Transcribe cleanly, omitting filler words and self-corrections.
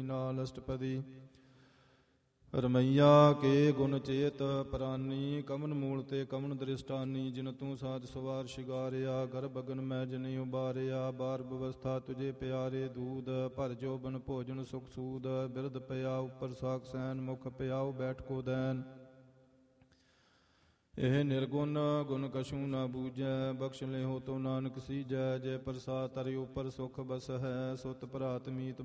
ਨਾਲ ਅਸ਼ਟਪਦੀ। ਰਮਈਆ ਕੇ ਗੁਣ ਚੇਤ ਪ੍ਰਾਨੀ, ਕਮਨ ਮੂਲ ਤੇ ਕਮਨ ਦ੍ਰਿਸ਼ਟਾਨੀ। ਜਿਨ ਤੂੰ ਸਾਜ ਸਵਾਰ ਸ਼ਿਗਾਰਿਆ, ਗਰਭ ਅਗਨ ਮੈਂ ਜਨੀ ਉਬਾਰਿਆ। ਬਾਰ ਬਵਸਥਾ ਤੁਝੇ ਪਿਆਰੇ ਦੂਧ, ਭਰ ਜੋਬਨ ਭੋਜਨ ਸੁਖ ਸੂਦ। ਬਿਰਧ ਪਿਆ ਉੱਪਰ ਸਾਖ ਸੈਨ, ਮੁਖ ਪਿਆਉ ਬੈਠ ਕੋ ਦੈਨ। ਇਹ ਨਿਰਗੁਣ ਗੁਣ ਕਛੂ ਨਾ ਬੂਝੈ, ਬਖਸ਼ ਲਿਓ ਤੋ ਨਾਨਕ ਸੀਜੈ। ਜੈ ਪ੍ਰਸਾਦ ਤਰਿ ਉਪਰ ਸੁਖ ਬਸ ਹੈ, ਸੁਤ ਭਰਾਤ ਮੀਤ